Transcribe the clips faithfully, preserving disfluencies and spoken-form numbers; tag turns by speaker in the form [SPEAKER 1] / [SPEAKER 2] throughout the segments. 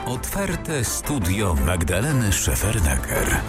[SPEAKER 1] Otwarte studio Magdaleny Szefernaker.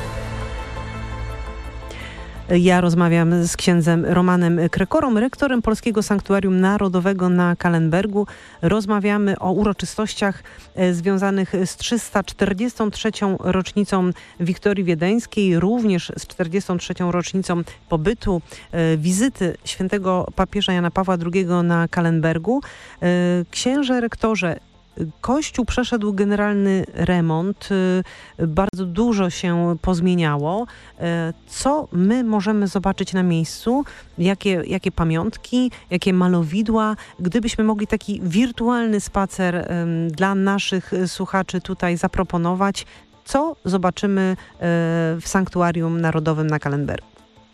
[SPEAKER 2] Ja rozmawiam z księdzem Romanem Krekorą, rektorem Polskiego Sanktuarium Narodowego na Kallenbergu. Rozmawiamy o uroczystościach związanych z trzysta czterdziestą trzecią rocznicą Wiktorii Wiedeńskiej, również z czterdziestą trzecią rocznicą pobytu, wizyty świętego papieża Jana Pawła drugiego na Kallenbergu. Księże rektorze, Kościół przeszedł generalny remont, bardzo dużo się pozmieniało. Co my możemy zobaczyć na miejscu? Jakie, jakie pamiątki, jakie malowidła? Gdybyśmy mogli taki wirtualny spacer dla naszych słuchaczy tutaj zaproponować, co zobaczymy w Sanktuarium Narodowym na Kallenbergu?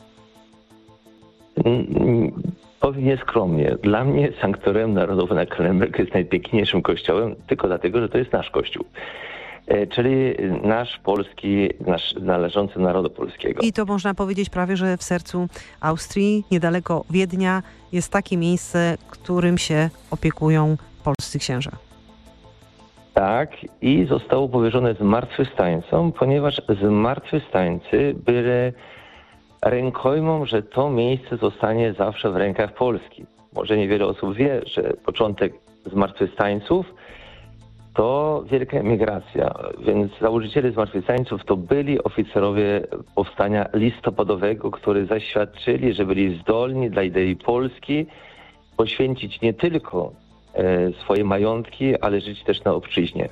[SPEAKER 3] Powiem nieskromnie, dla mnie Sanktuarium Narodowe na Kallenbergu jest najpiękniejszym kościołem, tylko dlatego, że to jest nasz kościół. Czyli nasz polski, nasz należący narodu polskiego.
[SPEAKER 2] I to można powiedzieć prawie, że w sercu Austrii, niedaleko Wiednia, jest takie miejsce, którym się opiekują polscy księża.
[SPEAKER 3] Tak, i zostało powierzone zmartwychwstańcom, ponieważ zmartwychwstańcy byli rękojmą, że to miejsce zostanie zawsze w rękach Polski. Może niewiele osób wie, że początek zmartwychwstańców to wielka emigracja, więc założyciele zmartwychwstańców to byli oficerowie powstania listopadowego, którzy zaświadczyli, że byli zdolni dla idei Polski poświęcić nie tylko e, swoje majątki, ale żyć też na obczyźnie.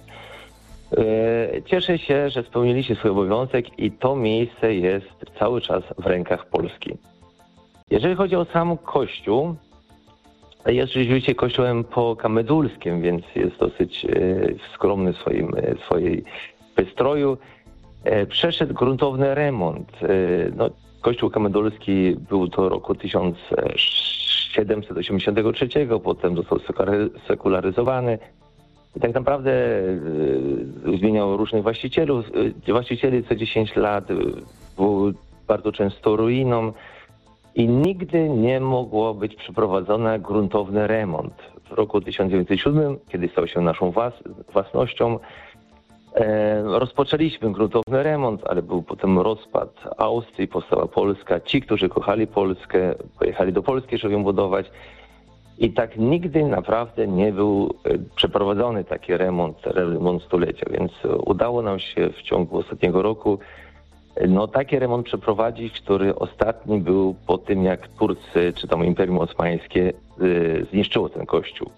[SPEAKER 3] Cieszę się, że spełniliście swój obowiązek i to miejsce jest cały czas w rękach Polski. Jeżeli chodzi o sam kościół, jest rzeczywiście kościołem pokamedulskim, więc jest dosyć skromny w swoim, swojej wystroju. Przeszedł gruntowny remont. No, kościół kamedulski był do roku tysiąc siedemset osiemdziesiątego trzeciego, potem został sekularyzowany. I tak naprawdę y, zmieniał różnych właścicielów. Y, właścicieli co dziesięć lat y, był bardzo często ruiną i nigdy nie mogło być przeprowadzony gruntowny remont. W roku tysiąc dziewięćset siódmym, kiedy stał się naszą włas własnością, e, rozpoczęliśmy gruntowny remont, ale był potem rozpad Austrii, powstała Polska. Ci, którzy kochali Polskę, pojechali do Polski, żeby ją budować. I tak nigdy naprawdę nie był przeprowadzony taki remont, remont stulecia, więc udało nam się w ciągu ostatniego roku no, taki remont przeprowadzić, który ostatni był po tym, jak Turcy czy tam Imperium Osmańskie y, zniszczyło ten kościół.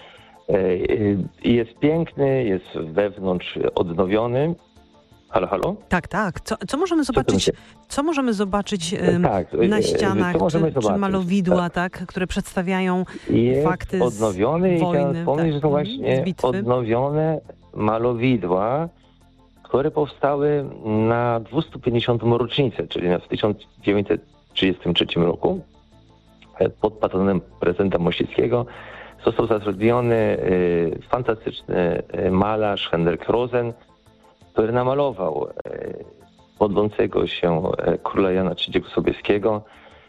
[SPEAKER 3] Y, jest piękny, jest wewnątrz odnowiony. Halo, halo?
[SPEAKER 2] Tak, tak. Co, co możemy zobaczyć, co możemy zobaczyć um, tak, na ścianach, czy, czy malowidła, tak. tak, które przedstawiają
[SPEAKER 3] jest
[SPEAKER 2] fakty
[SPEAKER 3] odnowiony
[SPEAKER 2] z wojny.
[SPEAKER 3] I chciałem wspomnieć, tak, że to właśnie odnowione malowidła, które powstały na dwieście pięćdziesiątą rocznicę, czyli w tysiąc dziewięćset trzydziestym trzecim roku pod patronem prezydenta Mościckiego został zatrudniony y, fantastyczny malarz Henryk Rosen, który namalował modlącego się króla Jana trzeciego Sobieskiego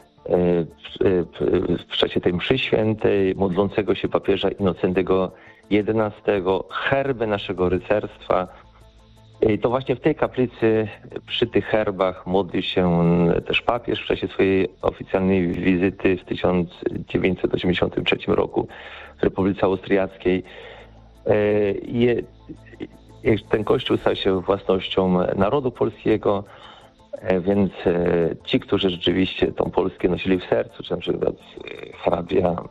[SPEAKER 3] w czasie tej mszy świętej, modlącego się papieża Innocentego jedenastego, herby naszego rycerstwa. I to właśnie w tej kaplicy, przy tych herbach modlił się też papież w czasie swojej oficjalnej wizyty w tysiąc dziewięćset osiemdziesiątym trzecim roku w Republice Austriackiej. Ten kościół stał się własnością narodu polskiego, więc ci, którzy rzeczywiście tą Polskę nosili w sercu, czy na przykład hrabia,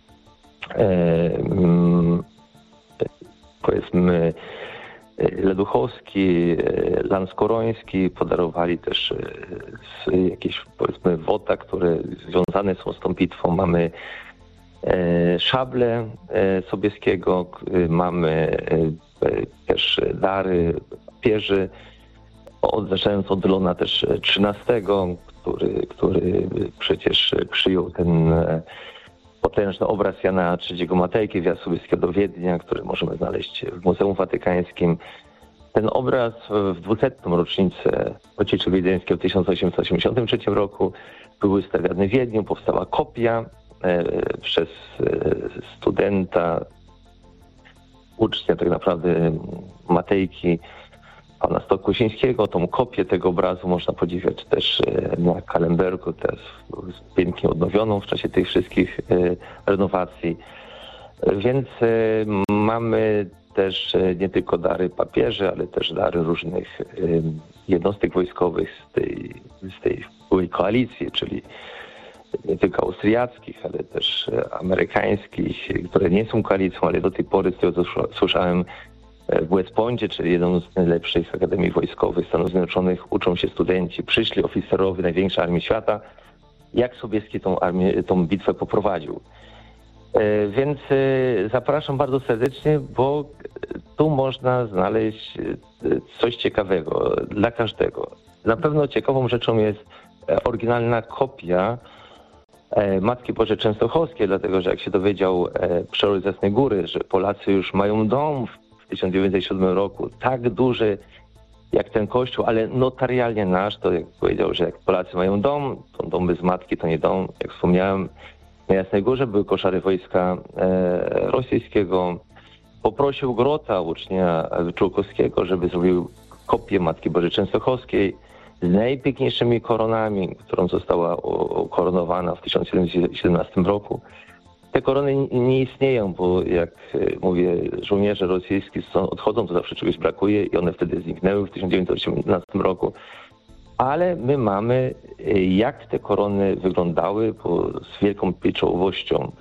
[SPEAKER 3] powiedzmy Leduchowski, Lanskoroński, podarowali też jakieś, powiedzmy, wota, które związane są z tą bitwą. Mamy szable Sobieskiego, mamy też dary papieży, zaczynając od Leona też trzynastego, który, który przecież przyjął ten potężny obraz Jana trzeciego Matejki, wjazd Sobieskiego do Wiednia, który możemy znaleźć w Muzeum Watykańskim. Ten obraz w dwusetną rocznicę Ojczyzny Wiedeńskiej w tysiąc osiemset osiemdziesiątym trzecim roku był wystawiany w Wiedniu, powstała kopia e, przez e, studenta ucznia tak naprawdę Matejki, pana Stokosińskiego. Tą kopię tego obrazu można podziwiać też na Calenbergu, też pięknie odnowioną w czasie tych wszystkich renowacji. Więc mamy też nie tylko dary papieży, ale też dary różnych jednostek wojskowych z tej, z tej byłej koalicji, czyli nie tylko austriackich, ale też amerykańskich, które nie są koalicją, ale do tej pory, z tego co słyszałem, w West Pointie, czyli jedną z najlepszych akademii wojskowych Stanów Zjednoczonych, uczą się studenci, przyszli oficerowie największej armii świata, jak Sobieski tą, armię, tą bitwę poprowadził. Więc zapraszam bardzo serdecznie, bo tu można znaleźć coś ciekawego dla każdego. Na pewno ciekawą rzeczą jest oryginalna kopia Matki Bożej Częstochowskiej, dlatego że jak się dowiedział przeorek z Jasnej Góry, że Polacy już mają dom w tysiąc dziewięćset siódmym roku, tak duży jak ten kościół, ale notarialnie nasz, to jak powiedział, że jak Polacy mają dom, to dom bez matki to nie dom. Jak wspomniałem, na Jasnej Górze były koszary wojska e, rosyjskiego. Poprosił Grota, ucznia Wyczółkowskiego, żeby zrobił kopię Matki Bożej Częstochowskiej z najpiękniejszymi koronami, którą została ukoronowana w tysiąc siedemset siedemnastym roku. Te korony nie istnieją, bo jak mówię, żołnierze rosyjscy odchodzą, to zawsze czegoś brakuje i one wtedy zniknęły w tysiąc dziewięćset osiemnastym roku. Ale my mamy, jak te korony wyglądały, bo z wielką pieczołowością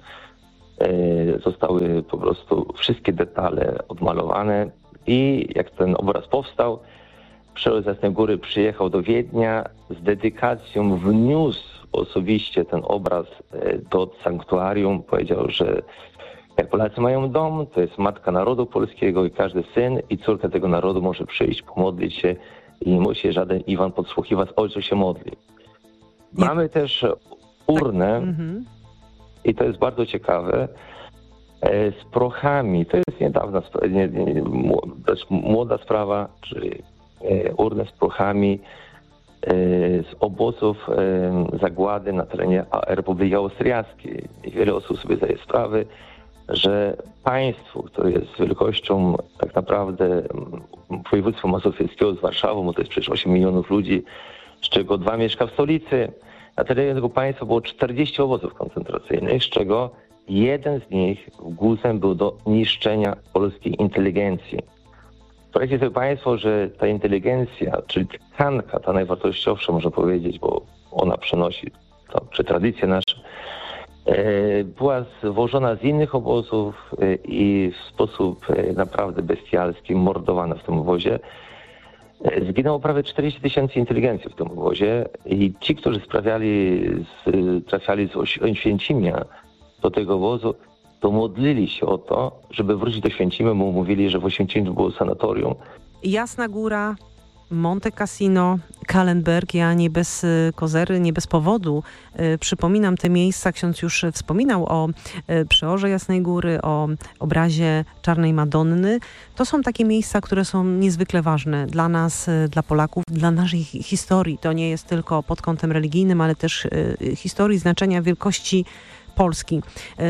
[SPEAKER 3] zostały po prostu wszystkie detale odmalowane i jak ten obraz powstał, przeorek z Jasnej Góry przyjechał do Wiednia z dedykacją, wniósł osobiście ten obraz do sanktuarium. Powiedział, że jak Polacy mają dom, to jest matka narodu polskiego i każdy syn i córka tego narodu może przyjść, pomodlić się i nie musi żaden Iwan podsłuchiwać, o co się modli. Nie. Mamy też urnę tak. I to jest bardzo ciekawe, z prochami. To jest niedawna, nie, nie, młoda sprawa, czyli urnę z prochami z obozów zagłady na terenie Republiki Austriackiej. I wiele osób sobie zdaje sprawę, że państwo, które jest wielkością tak naprawdę województwa mazowieckiego z Warszawą, bo to jest przecież osiem milionów ludzi, z czego dwa mieszka w stolicy. Na terenie tego państwa było czterdzieści obozów koncentracyjnych, z czego jeden z nich głosem był do niszczenia polskiej inteligencji. Powiedzcie sobie państwo, że ta inteligencja, czyli tkanka, ta najwartościowsza, można powiedzieć, bo ona przenosi to, czy tradycje nasze, była zwożona z innych obozów i w sposób naprawdę bestialski mordowana w tym obozie. Zginęło prawie czterdzieści tysięcy inteligencji w tym obozie i ci, którzy sprawiali, trafiali z Oświęcimia do tego obozu, to modlili się o to, żeby wrócić do Święcimia, bo mówili, że w Oświęcimiu było sanatorium.
[SPEAKER 2] Jasna Góra, Monte Cassino, Calenberg, ja nie bez kozery, nie bez powodu y, przypominam te miejsca. Ksiądz już wspominał o y, przeorze Jasnej Góry, o obrazie Czarnej Madonny. To są takie miejsca, które są niezwykle ważne dla nas, y, dla Polaków, dla naszej historii. To nie jest tylko pod kątem religijnym, ale też y, historii, znaczenia wielkości Polski.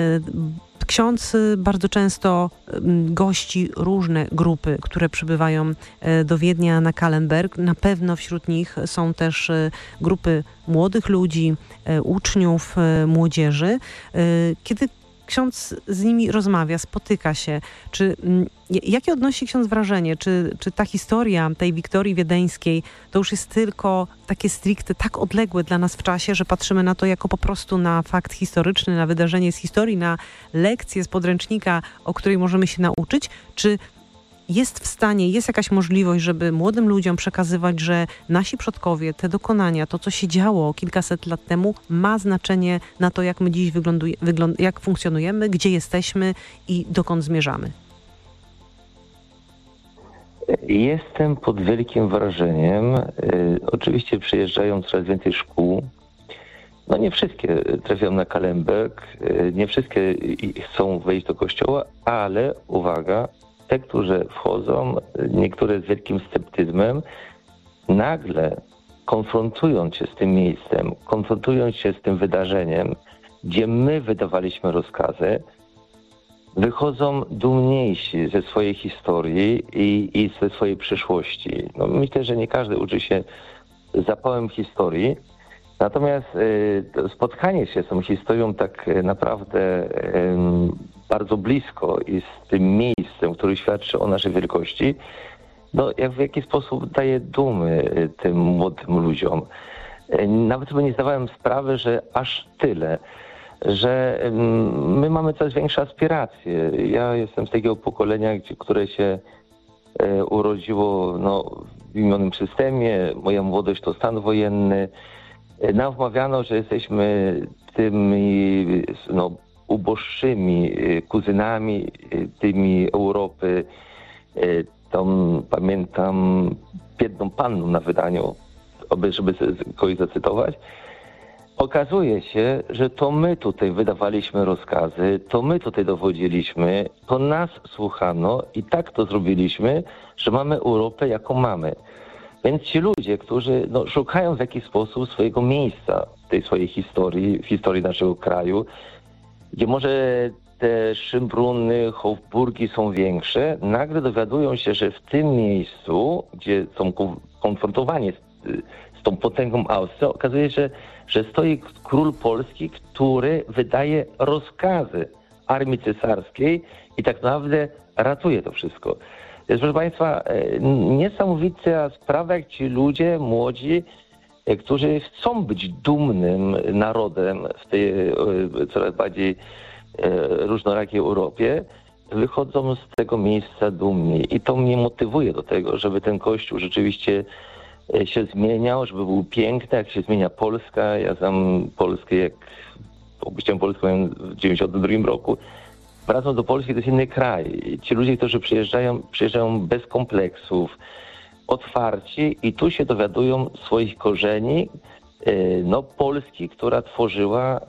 [SPEAKER 2] Ksiądz bardzo często gości różne grupy, które przybywają do Wiednia na Calenberg. Na pewno wśród nich są też grupy młodych ludzi, uczniów, młodzieży. Kiedy ksiądz z nimi rozmawia, spotyka się, czy jakie odnosi ksiądz wrażenie? Czy, czy ta historia tej Wiktorii Wiedeńskiej to już jest tylko takie stricte tak odległe dla nas w czasie, że patrzymy na to jako po prostu na fakt historyczny, na wydarzenie z historii, na lekcję z podręcznika, o której możemy się nauczyć? Czy jest w stanie, jest jakaś możliwość, żeby młodym ludziom przekazywać, że nasi przodkowie, te dokonania, to co się działo kilkaset lat temu, ma znaczenie na to, jak my dziś wygląd- jak funkcjonujemy, gdzie jesteśmy i dokąd zmierzamy?
[SPEAKER 3] Jestem pod wielkim wrażeniem. Oczywiście przyjeżdżają coraz więcej szkół. No nie wszystkie trafiają na Calenberg, nie wszystkie chcą wejść do kościoła, ale uwaga, te, którzy wchodzą, niektóre z wielkim sceptyzmem, nagle konfrontując się z tym miejscem, konfrontując się z tym wydarzeniem, gdzie my wydawaliśmy rozkazy, wychodzą dumniejsi ze swojej historii i, i ze swojej przyszłości. No, myślę, że nie każdy uczy się zapałem historii, natomiast y, spotkanie się z tą historią tak naprawdę y, bardzo blisko i z tym miejscem, który świadczy o naszej wielkości, no, jak w jakiś sposób daje dumy y, tym młodym ludziom. Y, nawet sobie nie zdawałem sprawy, że aż tyle, że y, my mamy coraz większe aspiracje. Ja jestem z takiego pokolenia, gdzie, które się y, urodziło no, w minionym systemie. Moja młodość to stan wojenny. Nam wmawiano, że jesteśmy tymi no, uboższymi kuzynami tymi Europy. Tą, pamiętam, biedną panną na wydaniu, żeby kogoś zacytować. Okazuje się, że to my tutaj wydawaliśmy rozkazy, to my tutaj dowodziliśmy, to nas słuchano i tak to zrobiliśmy, że mamy Europę, jaką mamy. Więc ci ludzie, którzy no, szukają w jakiś sposób swojego miejsca w tej swojej historii, w historii naszego kraju, gdzie może te Szymbruny, Hofburgi są większe, nagle dowiadują się, że w tym miejscu, gdzie są konfrontowani z, z tą potęgą Austrii, okazuje się, że stoi król polski, który wydaje rozkazy armii cesarskiej i tak naprawdę ratuje to wszystko. Jest, proszę Państwa, niesamowita sprawa, jak ci ludzie młodzi, którzy chcą być dumnym narodem w tej coraz bardziej różnorakiej Europie, wychodzą z tego miejsca dumni. I to mnie motywuje do tego, żeby ten Kościół rzeczywiście się zmieniał, żeby był piękny, jak się zmienia Polska. Ja znam Polskę, jak opuściłem Polskę w dziewięćdziesiątym drugim roku. Wracam do Polski, to jest inny kraj. Ci ludzie, którzy przyjeżdżają, przyjeżdżają bez kompleksów, otwarci i tu się dowiadują swoich korzeni, no, Polski, która tworzyła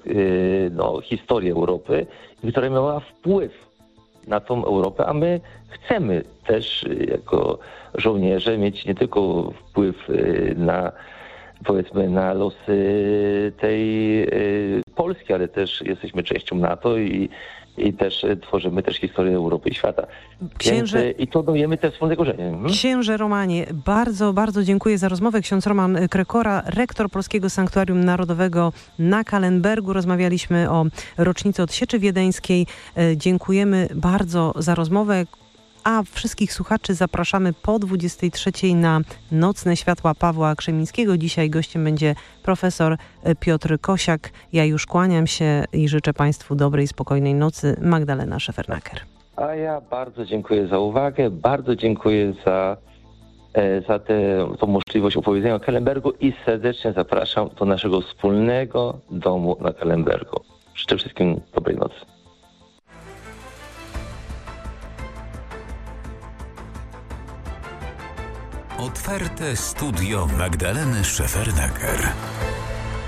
[SPEAKER 3] no, historię Europy i która miała wpływ na tą Europę, a my chcemy też jako żołnierze mieć nie tylko wpływ na, powiedzmy, na losy tej Polski, ale też jesteśmy częścią NATO i I też tworzymy też historię Europy i świata.
[SPEAKER 2] Księże...
[SPEAKER 3] Więc, I to dajemy te wspólne korzenie. Hmm?
[SPEAKER 2] Księże Romanie, bardzo, bardzo dziękuję za rozmowę. Ksiądz Roman Krekora, rektor Polskiego Sanktuarium Narodowego na Kallenbergu. Rozmawialiśmy o rocznicy odsieczy wiedeńskiej. Dziękujemy bardzo za rozmowę. A wszystkich słuchaczy zapraszamy po dwudziestej trzeciej na Nocne Światła Pawła Krzemińskiego. Dzisiaj gościem będzie profesor Piotr Kosiak. Ja już kłaniam się i życzę Państwu dobrej, spokojnej nocy. Magdalena Szefernaker.
[SPEAKER 3] A ja bardzo dziękuję za uwagę, bardzo dziękuję za, za tę możliwość opowiedzenia o Kallenbergu i serdecznie zapraszam do naszego wspólnego domu na Kallenbergu. Życzę wszystkim dobrej nocy.
[SPEAKER 1] Otwarte studio Magdaleny Szefernaker.